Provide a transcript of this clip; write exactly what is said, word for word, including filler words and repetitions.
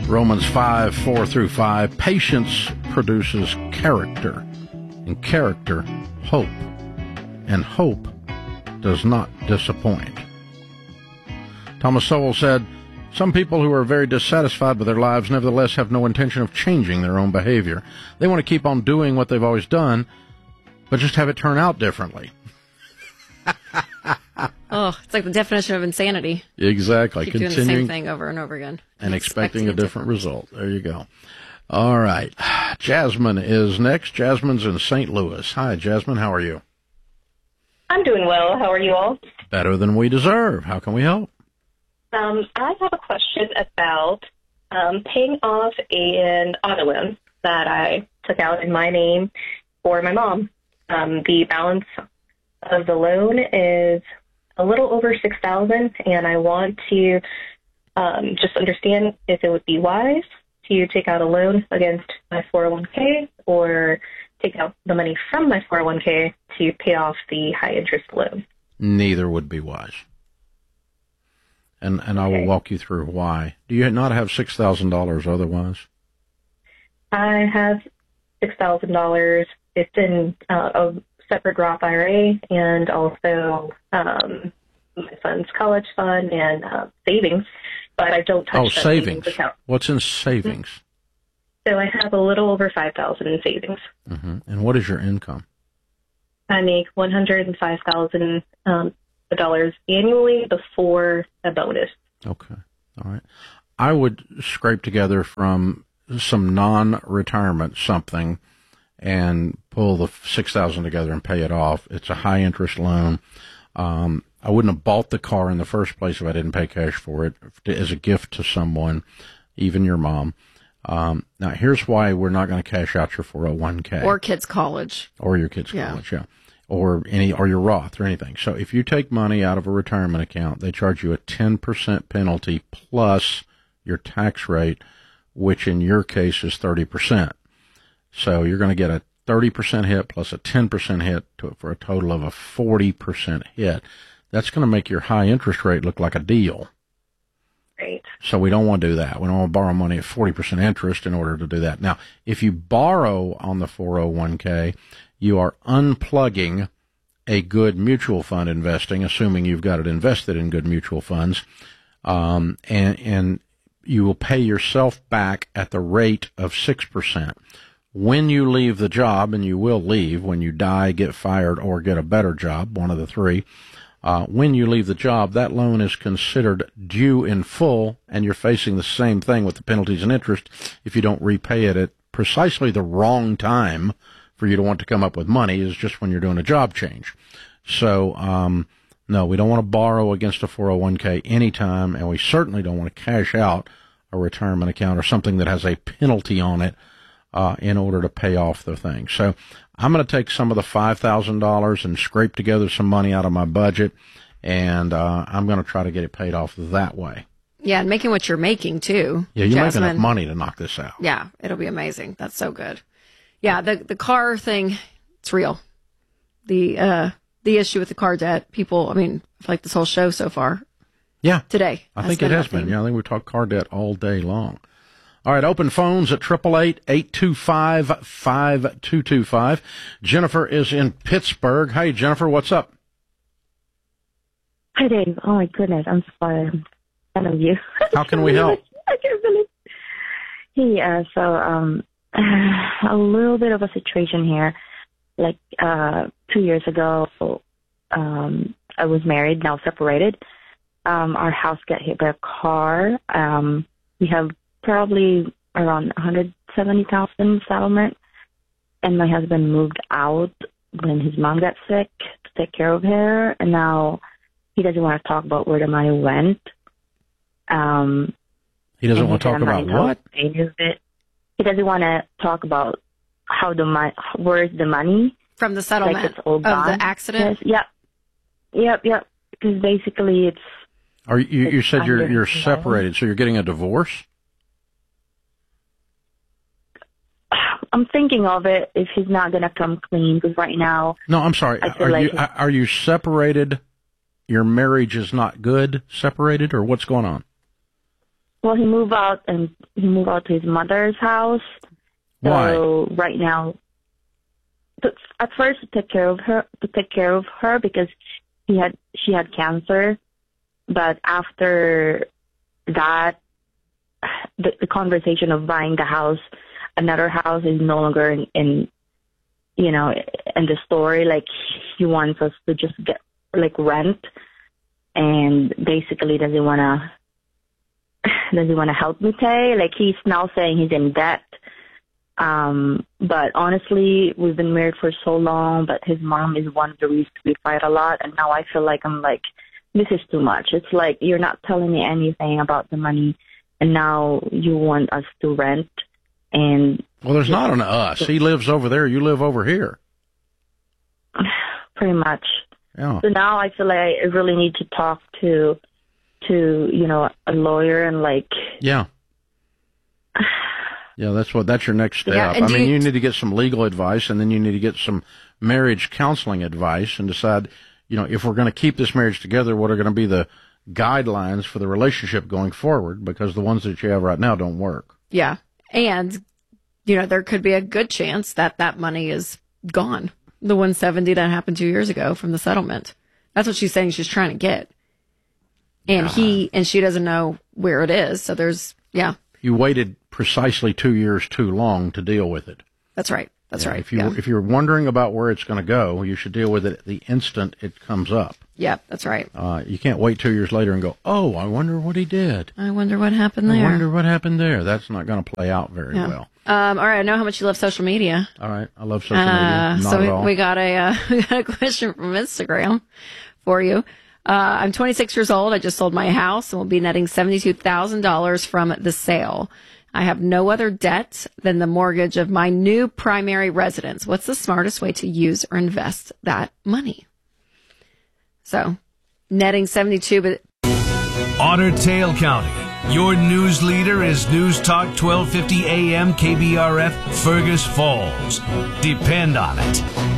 Romans five, four through five. Patience produces character, and character, hope. And hope does not disappoint. Thomas Sowell said, some people who are very dissatisfied with their lives nevertheless have no intention of changing their own behavior. They want to keep on doing what they've always done, but just have it turn out differently. Oh, it's like the definition of insanity. Exactly. Keep Continuing doing the same thing over and over again. And expecting, expecting a different, different result. There you go. All right. Jasmine is next. Jasmine's in Saint Louis. Hi, Jasmine. How are you? I'm doing well. How are you all? Better than we deserve. How can we help? Um, I have a question about um, paying off an auto loan that I took out in my name for my mom. Um, the balance of the loan is a little over six thousand dollars, and I want to um, just understand if it would be wise to take out a loan against my four oh one k or take out the money from my four oh one k to pay off the high-interest loan. Neither would be wise. And and I will walk you through why. Do you not have six thousand dollars otherwise? I have six thousand dollars. It's in uh, a separate Roth I R A and also um, my son's college fund and uh, savings, but I don't touch oh, that savings. savings account. What's in savings? So I have a little over five thousand dollars in savings. Mm-hmm. And what is your income? I make one hundred five thousand dollars um, dollars annually before a bonus. Okay. All right. I would scrape together from some non-retirement something and pull the six thousand dollars together and pay it off. It's a high-interest loan. Um, I wouldn't have bought the car in the first place if I didn't pay cash for it as a gift to someone, even your mom. Um, now, here's why we're not going to cash out your four oh one k. Or kids' college. Or your kids' yeah. college, yeah. Or any, or your Roth or anything. So if you take money out of a retirement account, they charge you a ten percent penalty plus your tax rate, which in your case is thirty percent. So you're going to get a thirty percent hit plus a ten percent hit to, for a total of a forty percent hit. That's going to make your high interest rate look like a deal. Right. So we don't want to do that. We don't want to borrow money at forty percent interest in order to do that. Now, if you borrow on the four oh one k, you are unplugging a good mutual fund investing, assuming you've got it invested in good mutual funds, um, and, and you will pay yourself back at the rate of six percent. When you leave the job, and you will leave when you die, get fired, or get a better job, one of the three, uh, when you leave the job, that loan is considered due in full, and you're facing the same thing with the penalties and interest if you don't repay it at precisely the wrong time for you to want to come up with money, is just when you're doing a job change. So, um, no, we don't want to borrow against a four oh one k anytime, and we certainly don't want to cash out a retirement account or something that has a penalty on it uh, in order to pay off the thing. So I'm going to take some of the five thousand dollars and scrape together some money out of my budget, and uh, I'm going to try to get it paid off that way. Yeah, and making what you're making, too. Yeah, you Jasmine. make enough money to knock this out. Yeah, it'll be amazing. That's so good. Yeah, the the car thing, it's real. The uh, the issue with the car debt, people, I mean, I feel like this whole show so far. Yeah. Today. I think it has been. Yeah, I think we talked car debt all day long. All right, open phones at eight eight eight, eight two five, five two two five. Jennifer is in Pittsburgh. Hey, Jennifer, what's up? Hi, Dave. Oh, my goodness. I'm sorry. I'm a fan of you. How can we help? I can't believe it. Yeah, so um, a little bit of a situation here. Like uh, two years ago, um, I was married, now separated. Um, our house got hit by a car. Um, we have probably around one hundred seventy thousand dollars settlement, and my husband moved out when his mom got sick to take care of her, and now he doesn't want to talk about where the money went. Um, he doesn't want to talk about what? He doesn't want to talk about how the money, where's the money from the settlement like it's all of gone. the accident. Yes, yep, yep, yep. Because basically, it's. Are you? You said you're you're separated, so you're getting a divorce? I'm thinking of it if he's not going to come clean, because right now... No, I'm sorry. Are like you are you separated? Your marriage is not good, separated, or what's going on? well, he moved out and he moved out to his mother's house. Why? So right now, to, at first to take care of her, to take care of her because he had she had cancer, but after that, the, the conversation of buying the house, another house, is no longer in, in you know, in the story. Like, he wants us to just get like rent, and basically doesn't wanna doesn't wanna help me pay. Like, he's now saying he's in debt. Um, but honestly, we've been married for so long, but his mom is one of the reasons we fight a lot. And now I feel like I'm like, this is too much. It's like, you're not telling me anything about the money, and now you want us to rent. And well, there's not an us. He lives over there. You live over here. Pretty much. Yeah. So now I feel like I really need to talk to, to, you know, a lawyer and like. Yeah. Yeah, that's what, that's your next step. Yeah, I mean, you, you need to get some legal advice, and then you need to get some marriage counseling advice and decide, you know, if we're going to keep this marriage together, what are going to be the guidelines for the relationship going forward, because the ones that you have right now don't work. Yeah. And, you know, there could be a good chance that that money is gone. The one seventy that happened two years ago from the settlement. That's what she's saying she's trying to get. And uh, he, and she doesn't know where it is. So there's, yeah. You waited precisely two years too long to deal with it. That's right. That's yeah, right. If you yeah. if you're wondering about where it's going to go, you should deal with it the instant it comes up. Yeah, that's right. Uh, you can't wait two years later and go, oh, I wonder what he did. I wonder what happened there. I wonder what happened there. That's not going to play out very yeah. well. Um, all right, I know how much you love social media. All right, I love social uh, media. Not so at we, all. we got a uh, we got a question from Instagram for you. Uh, I'm twenty-six years old. I just sold my house and will be netting seventy-two thousand dollars from the sale. I have no other debt than the mortgage of my new primary residence. What's the smartest way to use or invest that money? So, netting seventy-two, but Otter Tail County. Your news leader is News Talk twelve fifty A M K B R F, Fergus Falls. Depend on it.